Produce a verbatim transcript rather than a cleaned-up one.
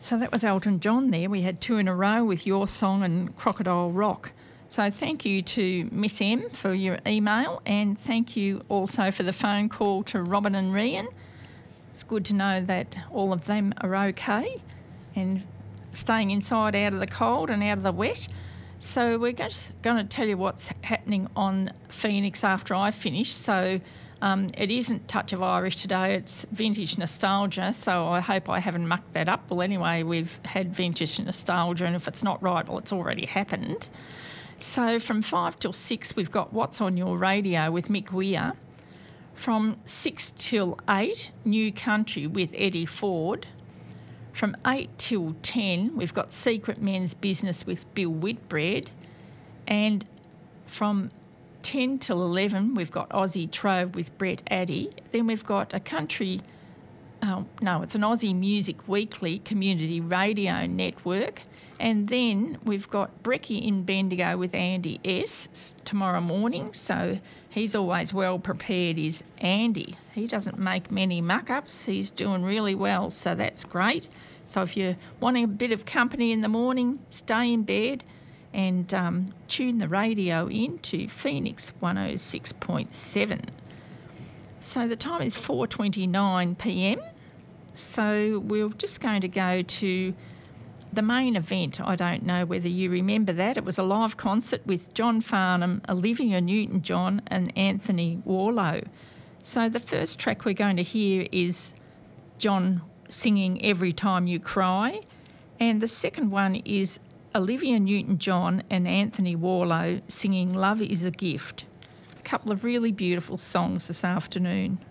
So that was Elton John there. We had two in a row with Your Song and Crocodile Rock. So thank you to Miss M for your email, and thank you also for the phone call to Robin and Rian. It's good to know that all of them are okay and staying inside out of the cold and out of the wet. So we're just going to tell you what's happening on Phoenix after I finish. So um, it isn't Touch of Irish today, it's Vintage Nostalgia, so I hope I haven't mucked that up. Well, anyway, we've had Vintage Nostalgia, and if it's not right, well, it's already happened. So from five till six, we've got What's on Your Radio with Mick Weir. From six till eight, New Country with Eddie Ford. From eight till ten, we've got Secret Men's Business with Bill Whitbread. And from ten till eleven, we've got Aussie Trove with Brett Addy. Then we've got a country, oh, no, it's an Aussie Music Weekly community radio network. And then we've got Brecky in Bendigo with Andy S tomorrow morning. So he's always well prepared, is Andy. He doesn't make many muck-ups. He's doing really well, so that's great. So if you're wanting a bit of company in the morning, stay in bed and um, tune the radio in to Phoenix one oh six point seven. So the time is four twenty-nine p m. So we're just going to go to the main event. I don't know whether you remember that. It was a live concert with John Farnham, Olivia Newton-John and Anthony Warlow. So the first track we're going to hear is John singing Every Time You Cry, and the second one is Olivia Newton-John and Anthony Warlow singing Love is a Gift. A couple of really beautiful songs this afternoon.